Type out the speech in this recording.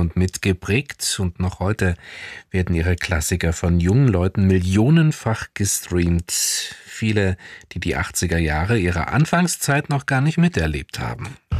und mitgeprägt und noch heute werden ihre Klassiker von jungen Leuten millionenfach gestreamt. Viele, die die 80er Jahre ihrer Anfangszeit noch gar nicht miterlebt haben.